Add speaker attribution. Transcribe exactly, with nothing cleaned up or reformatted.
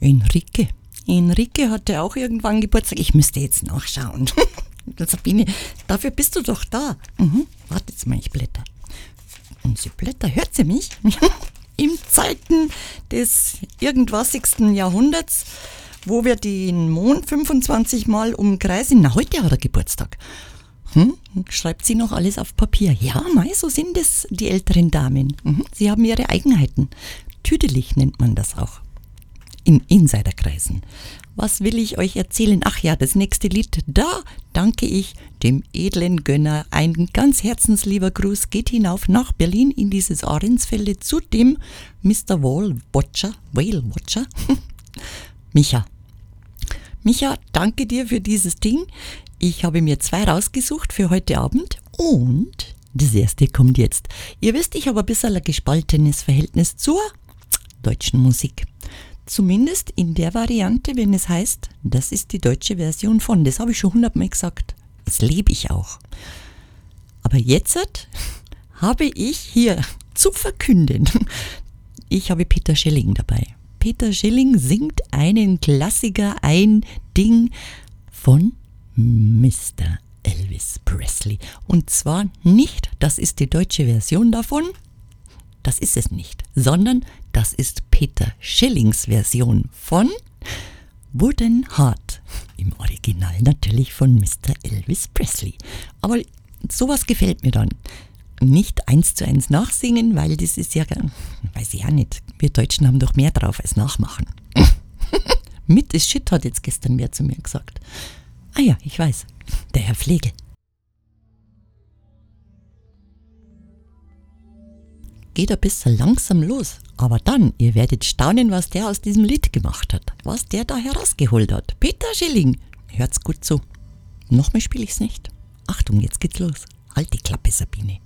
Speaker 1: Enrique. Enrique hatte auch irgendwann Geburtstag. Ich müsste jetzt nachschauen. Sabine, dafür bist du doch da. Mhm. Warte jetzt mal, ich blätter. Und sie blätter, hört sie mich? Im Zeiten des irgendwasigsten Jahrhunderts, wo wir den Mond fünfundzwanzig Mal umkreisen. Na, heute hat er Geburtstag. Hm? Schreibt sie noch alles auf Papier? Ja, mei, so sind es die älteren Damen. Mhm. Sie haben ihre Eigenheiten. Tüdelig nennt man das auch. In Insiderkreisen. Was will ich euch erzählen? Ach ja, das nächste Lied, da danke ich dem edlen Gönner. Ein ganz herzenslieber Gruß geht hinauf nach Berlin in dieses Ahrensfelde zu dem Mister Whale Watcher, Whale Watcher, Micha. Micha, danke dir für dieses Ding. Ich habe mir zwei rausgesucht für heute Abend und das erste kommt jetzt. Ihr wisst, ich habe ein bisschen ein gespaltenes Verhältnis zur deutschen Musik. Zumindest in der Variante, wenn es heißt, das ist die deutsche Version von. Das habe ich schon hundertmal gesagt. Das lebe ich auch. Aber jetzt habe ich hier zu verkünden, ich habe Peter Schelling dabei. Peter Schelling singt einen Klassiker, ein Ding von Mister Elvis Presley. Und zwar nicht, das ist die deutsche Version davon, das ist es nicht, sondern das ist Peter Schellings Version von Wooden Heart. Im Original natürlich von Mister Elvis Presley. Aber sowas gefällt mir dann. Nicht eins zu eins nachsingen, weil das ist ja, weiß ich auch nicht, wir Deutschen haben doch mehr drauf als nachmachen. Mit ist Shit, hat jetzt gestern wer zu mir gesagt. Ah ja, ich weiß, der Herr Flegel. Geht ein bisschen langsam los, aber dann, ihr werdet staunen, was der aus diesem Lied gemacht hat, was der da herausgeholt hat. Peter Schilling, hört's gut zu. Nochmal spiele ich's nicht. Achtung, jetzt geht's los. Halt die Klappe, Sabine.